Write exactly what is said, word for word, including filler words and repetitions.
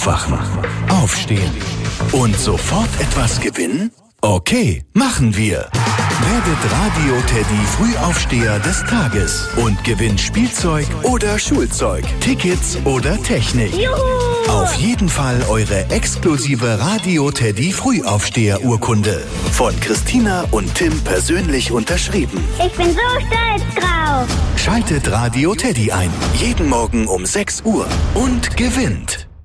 Aufwachen, aufstehen und sofort etwas gewinnen? Okay, machen wir. Werdet Radio Teddy Frühaufsteher des Tages und gewinnt Spielzeug oder Schulzeug, Tickets oder Technik. Juhu! Auf jeden Fall eure exklusive Radio Teddy Frühaufsteher-Urkunde. Von Christina und Tim persönlich unterschrieben. Ich bin so stolz drauf. Schaltet Radio Teddy ein. Jeden Morgen um sechs Uhr und gewinnt.